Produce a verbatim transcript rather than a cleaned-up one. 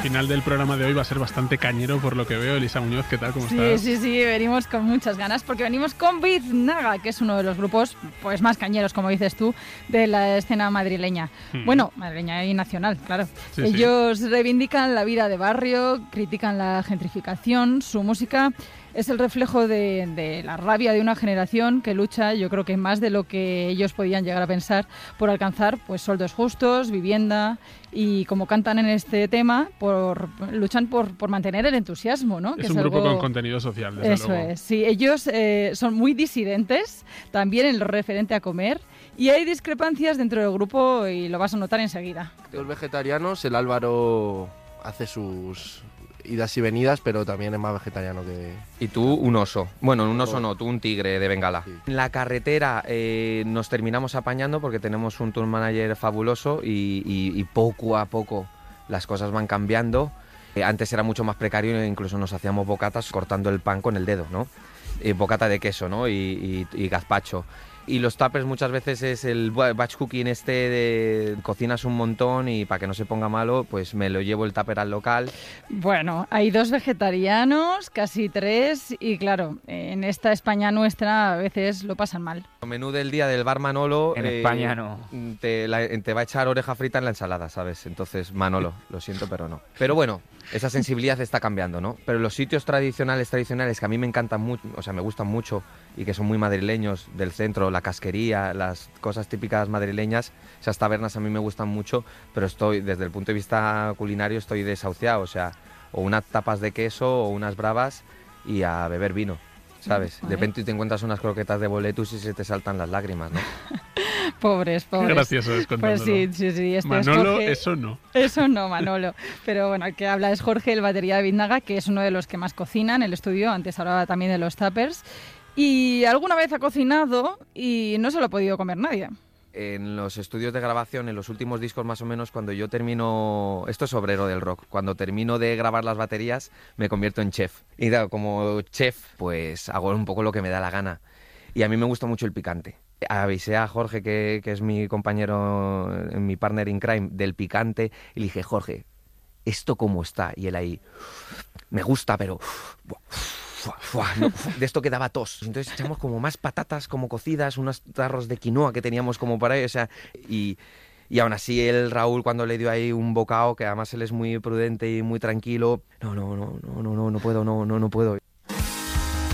final del programa de hoy va a ser bastante cañero por lo que veo. Elisa Muñoz, ¿qué tal? ¿Cómo sí, estás? Sí, sí, sí, venimos con muchas ganas porque venimos con Biznaga, que es uno de los grupos pues más cañeros, como dices tú, de la escena madrileña. Hmm. Bueno, madrileña y nacional, claro. Sí, Ellos sí. reivindican la vida de barrio, critican la gentrificación, su música es el reflejo de, de la rabia de una generación que lucha, yo creo que más de lo que ellos podían llegar a pensar, por alcanzar pues sueldos justos, vivienda y, como cantan en este tema, por luchan por, por mantener el entusiasmo, ¿no? Es que un es grupo algo... con contenido social, desde Eso luego. es, sí. Ellos eh, son muy disidentes, también en lo referente a comer, y hay discrepancias dentro del grupo y lo vas a notar enseguida. Los vegetarianos, el Álvaro hace sus idas y venidas, pero también es más vegetariano que... Y tú un oso. Bueno, un oso no, tú un tigre de Bengala. Sí. En la carretera eh, nos terminamos apañando porque tenemos un tour manager fabuloso y, y, y poco a poco las cosas van cambiando. Eh, antes era mucho más precario e incluso nos hacíamos bocatas cortando el pan con el dedo, ¿no? Eh, bocata de queso, ¿no? Y, y, y gazpacho. Y los tuppers muchas veces es el batch cooking este de cocinas un montón y para que no se ponga malo, pues me lo llevo el tupper al local. Bueno, hay dos vegetarianos, casi tres, y claro, en esta España nuestra a veces lo pasan mal. El menú del día del bar Manolo... En eh, España no. Te, la, te va a echar oreja frita en la ensalada, ¿sabes? Entonces, Manolo, lo siento, pero no. Pero bueno, esa sensibilidad está cambiando, ¿no? Pero los sitios tradicionales, tradicionales, que a mí me encantan mucho, o sea, me gustan mucho y que son muy madrileños, del centro, la casquería, las cosas típicas madrileñas, esas tabernas a mí me gustan mucho, pero estoy, desde el punto de vista culinario, estoy desahuciado, o sea, o unas tapas de queso o unas bravas y a beber vino, ¿sabes? De repente te encuentras unas croquetas de boletus y se te saltan las lágrimas, ¿no? Pobres, pobres. Qué gracioso es contándolo. Pues sí, sí, sí. Este Manolo, es Jorge. Eso no. Eso no, Manolo. Pero bueno, el que habla es Jorge, el batería de Biznaga, que es uno de los que más cocina en el estudio. Antes hablaba también de los tuppers. Y alguna vez ha cocinado y no se lo ha podido comer nadie. En los estudios de grabación, en los últimos discos más o menos, cuando yo termino... Esto es obrero del rock. Cuando termino de grabar las baterías, me convierto en chef. Y claro, como chef, pues hago un poco lo que me da la gana. Y a mí me gusta mucho el picante. Avisé a Jorge, que, que es mi compañero, mi partner in crime, del picante, y le dije, Jorge, ¿esto cómo está? Y él ahí, me gusta, pero... No, de esto quedaba tos. Entonces echamos como más patatas como cocidas, unos tarros de quinoa que teníamos como por ahí, o sea, y, y aún así el Raúl, cuando le dio ahí un bocado, que además él es muy prudente y muy tranquilo, no, no, no, no, no, no, no puedo, no, no, no puedo.